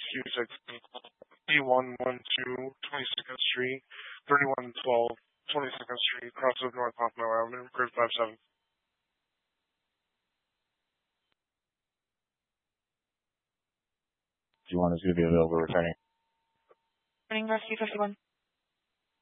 Q6, D112, 22nd Street, 3112, 22nd Street, crossover North Pompano Avenue, grid 57. D1 is going to be available returning. Morning, Rescue 51.